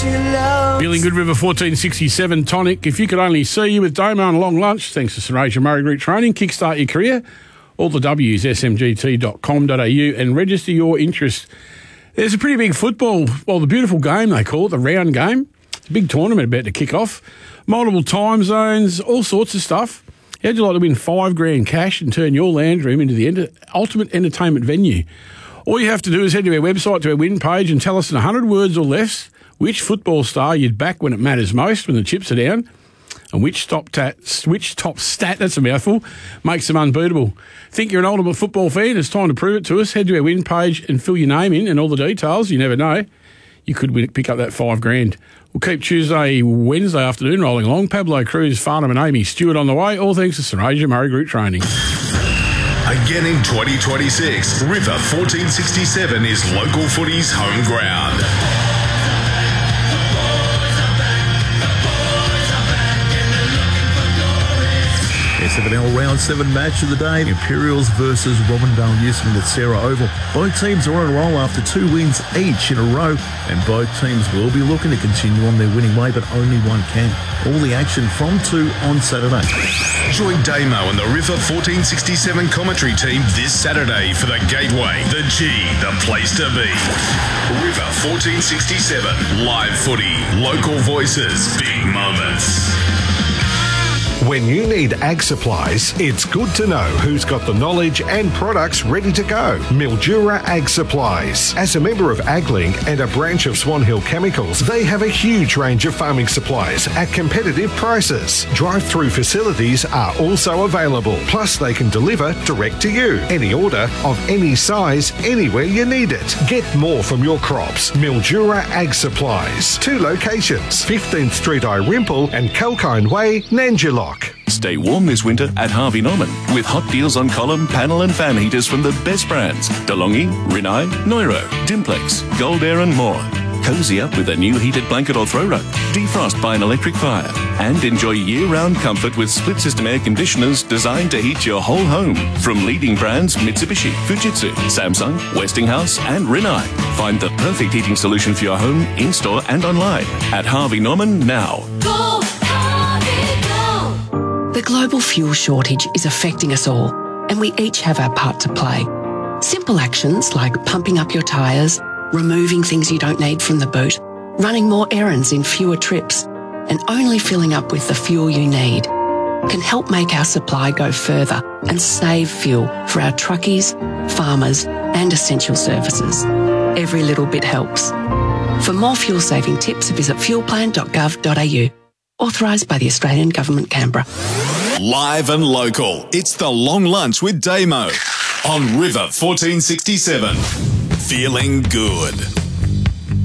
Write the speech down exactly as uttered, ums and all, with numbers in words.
Feeling Good River fourteen sixty-seven tonic. If you could only see you with Damo on a long lunch, thanks to Sir Asia Murray Group Training. Kickstart your career. All the W's, s m g t dot com dot a u, and register your interest. There's a pretty big football, well, the beautiful game they call it, the round game. It's a big tournament about to kick off. Multiple time zones, all sorts of stuff. How'd you like to win five grand cash and turn your land room into the enter- ultimate entertainment venue? All you have to do is head to our website, to our win page, and tell us in one hundred words or less which football star you'd back when it matters most, when the chips are down, and which top, tat, which top stat, that's a mouthful, makes them unbeatable. Think you're an ultimate football fan? It's time to prove it to us. Head to our win page and fill your name in and all the details. You never know. You could win, pick up that five grand. We'll keep Tuesday, Wednesday afternoon rolling along. Pablo Cruz, Farnham and Amy Stewart on the way. All thanks to Sir Asia Murray Group Training. Again in twenty twenty-six, River fourteen sixty-seven is local footy's home ground. S F N L Round seven match of the day, Imperials versus Robindale Newsman at Sarah Oval. Both teams are on a roll after two wins each in a row, and both teams will be looking to continue on their winning way, but only one can. All the action from two on Saturday. Join Damo and the River fourteen sixty-seven commentary team this Saturday for the Gateway, the G, the place to be. River fourteen sixty-seven, live footy, local voices, big moments. When you need ag supplies, it's good to know who's got the knowledge and products ready to go. Mildura Ag Supplies. As a member of AgLink and a branch of Swan Hill Chemicals, they have a huge range of farming supplies at competitive prices. Drive-through facilities are also available. Plus, they can deliver direct to you. Any order of any size, anywhere you need it. Get more from your crops. Mildura Ag Supplies. Two locations, fifteenth Street Irimple and Kalkine Way, Nanjilock. Stay warm this winter at Harvey Norman with hot deals on column, panel and fan heaters from the best brands. DeLonghi, Rinnai, Neuro, Dimplex, Gold Air and more. Cozy up with a new heated blanket or throw rug. Defrost by an electric fire. And enjoy year-round comfort with split-system air conditioners designed to heat your whole home. From leading brands Mitsubishi, Fujitsu, Samsung, Westinghouse and Rinnai. Find the perfect heating solution for your home, in-store and online at Harvey Norman now. Go! The global fuel shortage is affecting us all, and we each have our part to play. Simple actions like pumping up your tyres, removing things you don't need from the boot, running more errands in fewer trips, and only filling up with the fuel you need can help make our supply go further and save fuel for our truckies, farmers, and essential services. Every little bit helps. For more fuel-saving tips, visit fuel plan dot gov dot a u. Authorised by the Australian Government, Canberra. Live and local, it's the Long Lunch with Damo on River fourteen sixty-seven. Feeling good.